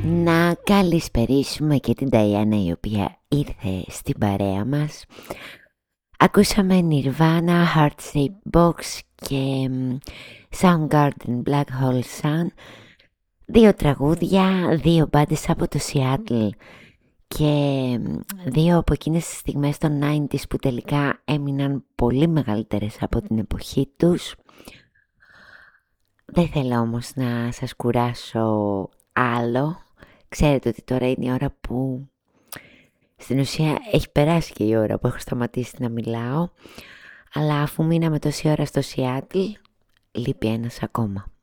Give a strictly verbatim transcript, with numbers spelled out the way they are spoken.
Να καλησπερίσουμε και την Ταϊάννα η οποία ήρθε στην παρέα μας. Ακούσαμε Nirvana, Heart Shaped Box και Soundgarden, Black Hole Sun. Δύο τραγούδια, δύο μπάντες από το Seattle και δύο από εκείνες τις στιγμές των ενενήντα που τελικά έμειναν πολύ μεγαλύτερες από την εποχή τους. Δεν θέλω όμως να σας κουράσω άλλο. Ξέρετε ότι τώρα είναι η ώρα που στην ουσία έχει περάσει και η ώρα που έχω σταματήσει να μιλάω. Αλλά αφού μείναμε τόση ώρα στο Seattle, λείπει ένας ακόμα.